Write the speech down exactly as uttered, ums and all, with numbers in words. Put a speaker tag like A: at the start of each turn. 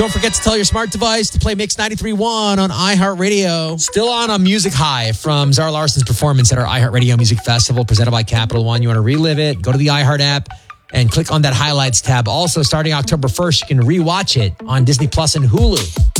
A: Don't forget to tell your smart device to play Mix ninety-three point one on iHeartRadio. Still on a music high from Zara Larson's performance at our iHeartRadio Music Festival presented by Capital One. You want to relive it? Go to the iHeart app and click on that highlights tab. Also, starting October first, you can rewatch it on Disney Plus and Hulu.